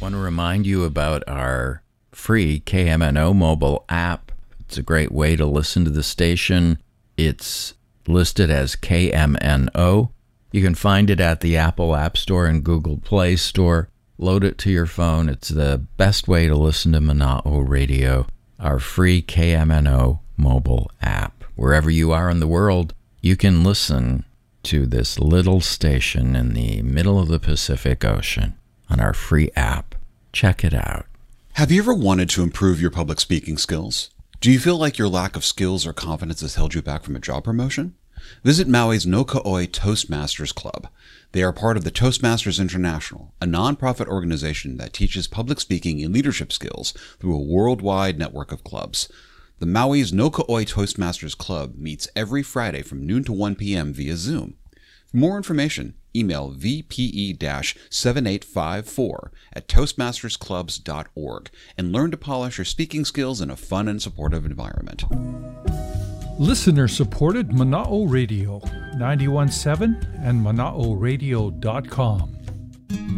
want to remind you about our free KMNO mobile app. It's a great way to listen to the station. It's listed as KMNO. You can find it at the Apple App Store and Google Play Store. Load it to your phone. It's the best way to listen to Mana'o Radio, our free KMNO mobile app. Wherever you are in the world, you can listen to this little station in the middle of the Pacific Ocean on our free app. Check it out. Have you ever wanted to improve your public speaking skills? Do you feel like your lack of skills or confidence has held you back from a job promotion? Visit Maui's No Ka'oi Toastmasters Club. They are part of the Toastmasters International, a nonprofit organization that teaches public speaking and leadership skills through a worldwide network of clubs. The Maui's No Ka'oi Toastmasters Club meets every Friday from noon to 1 p.m. via Zoom. For more information, email vpe-7854@toastmastersclubs.org and learn to polish your speaking skills in a fun and supportive environment. Listener-supported Mana'o Radio, 91.7 and Mana'oRadio.com.